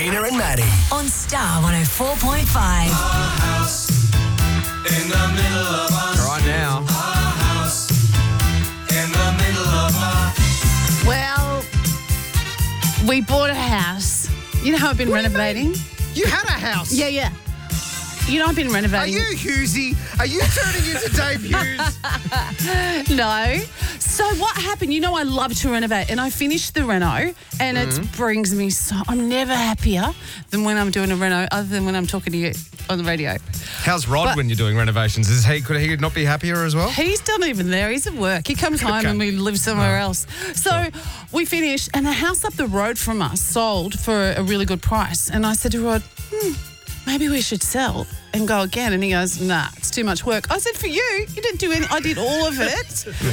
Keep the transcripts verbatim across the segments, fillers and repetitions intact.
Gina and Maddie. On Star one oh four point five. Our house in the middle of our Right now. Our house in the middle of our... Well, we bought a house. You know how I've been renovating? You had a house. Yeah, yeah. You know I've been Are renovating. you Hughesy? Are you turning into Dave Hughes? No. So what happened? You know I love to renovate, and I finished the reno, and Mm-hmm. it brings me so... I'm never happier than when I'm doing a reno, other than when I'm talking to you on the radio. How's Rod But- when you're doing renovations? Is he could he not be happier as well? He's not even there. He's at work. He comes home Okay. and we live somewhere else. So we finished, and the house up the road from us sold for a really good price. And I said to Rod, hmm, maybe we should sell and go again. And he goes, nah, it's too much work. I said, for you, you didn't do any. I did all of it.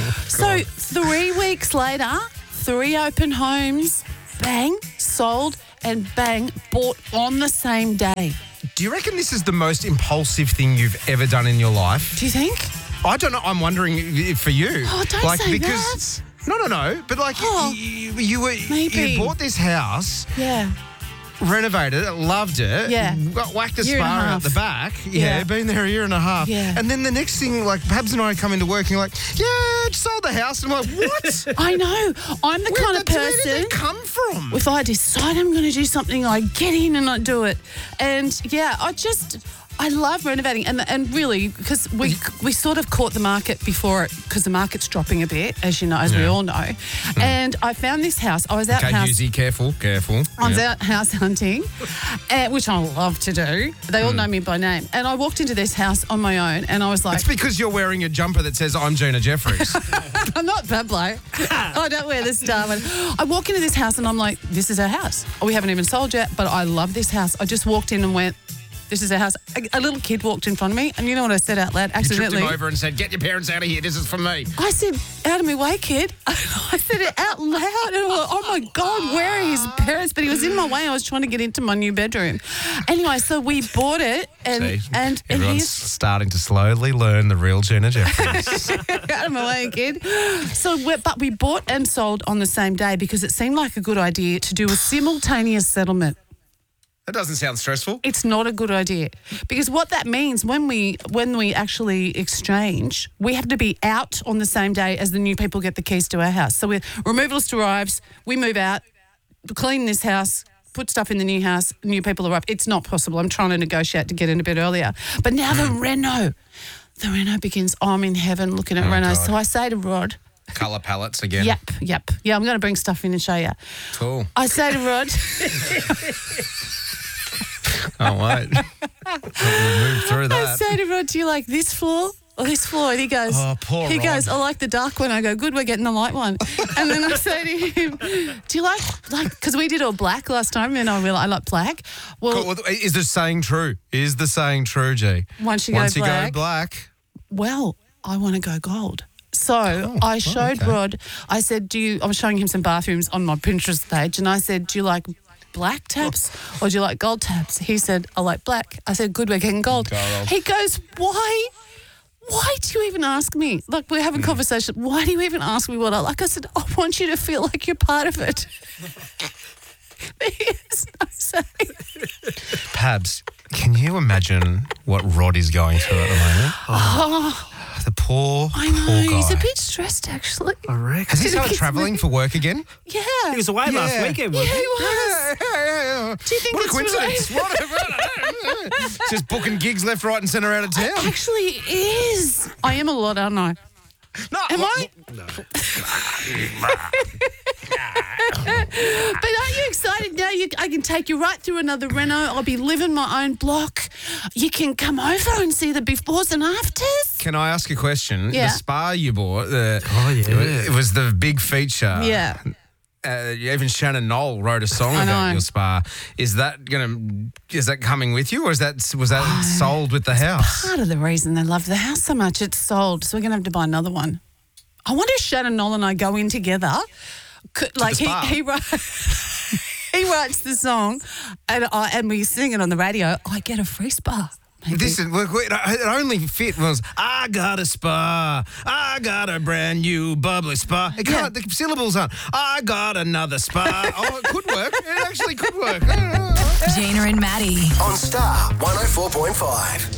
So three weeks later, three open homes, bang, sold, and bang, bought on the same day. Do you reckon this is the most impulsive thing you've ever done in your life? Do you think? I don't know. I'm wondering if for you. Oh, don't like, say because, that. No, no, no. But like, Oh, you, you were maybe. you bought this house, Yeah. renovated it, loved it. Yeah. Got whacked a Year and a spa out half. the back. Yeah, Yeah. been there a year and a half. Yeah. And then the next thing, like, Babs and I come into work and you're like, yeah, just sold the house. And I'm like, what? I know. I'm the Where kind of did- Where did person... it come from? If I decide I'm going to do something, I get in and I do it. And yeah, I just, I love renovating. And and really, because we we sort of caught the market before it, because the market's dropping a bit, as you know, as we Yeah. all know. And I found this house. I was out Okay, house. Yuzi, careful, careful. I was Yeah. out house hunting, uh, which I love to do. They all know me by name. And I walked into this house on my own, and I was like, It's because you're wearing a jumper that says, I'm Gina Jeffries. I'm not Pablo. I don't wear the star one. I walk into this house and I'm like, this is our house. Oh, we haven't even sold yet, but I love this house. I just walked in and went, this is our house. A, a little kid walked in front of me, and you know what I said out loud? You tripped Accidentally. him over and said, get your parents out of here. This is for me. I said, out of my way, kid. I said it out loud. And I'm like, oh my God, where are his parents? But he was in my way. I was trying to get into my new bedroom. Anyway, so we bought it, and See, and, and everyone's he's starting to slowly learn the real Gina Jeffries. out of my way, kid. So, we but we bought and sold on the same day because it seemed like a good idea to do a simultaneous settlement. That doesn't sound stressful. It's not a good idea because what that means when we when we actually exchange, we have to be out on the same day as the new people get the keys to our house. So, we're removalist arrives, we move out, clean this house, put stuff in the new house, new people arrive. It's not possible. I'm trying to negotiate to get in a bit earlier. But now the reno, the reno begins. I'm in heaven looking at Oh, reno. God. So I say to Rod, Colour palettes again. yep, yep. Yeah, I'm going to bring stuff in and show you. Cool. I say to Rod, Oh, wait. We'll move through I that. say to Rod, do you like this floor or this floor? And he goes, Oh, poor he Rod. goes, I like the dark one. I go, good, we're getting the light one. And then I say to him, do you like, like, because we did all black last time and I realised I like black. Well, Cool. Well, is the saying true? Is the saying true, G? once you Once go you black, go black. well, I want to go gold. So Oh, I showed okay. Rod, I said, do you, I was showing him some bathrooms on my Pinterest page, and I said, do you like black taps or do you like gold taps? He said, I like black. I said, good, we're getting gold. Gold. He goes, why? Why do you even ask me? Like, we're Hmm. having conversation. Why do you even ask me what I like? I said, I want you to feel like you're part of it. He has no say. Pabs, can you imagine what Rod is going through at the moment? Oh, The poor, I know. poor guy. He's a bit stressed, actually. I reckon. Has he Did it started get travelling for work again? Yeah. He was away last Yeah. weekend, Yeah, wasn't he he? was. yeah. Do you think What a it's coincidence. What a, just booking gigs left, right and centre out of town. Actually, it is. I am a lot, aren't I? No, Am I? But aren't you excited now? You, I can take you right through another reno. I'll be living my own block. You can come over and see the befores and afters. Can I ask a question? Yeah. The spa you bought, the, Oh, yeah. it was the big feature. Yeah. Uh, even Shannon Knoll wrote a song I about know. your spa. Is that gonna? Is that coming with you, or is that was that sold with the house? Part of the reason they love the house so much, it's sold. So we're going to have to buy another one. I wonder if Shannon Knoll and I go in together. Could, like the he spa. he, writes, he writes the song, and I and we sing it on the radio. I get a free spa. Maybe. This is look, it it only fit was I got a spa, I got a brand new bubbly spa. It can't, the syllables aren't. I got another spa. Oh, it could work. It actually could work. Jana and Maddie. On Star one oh four point five.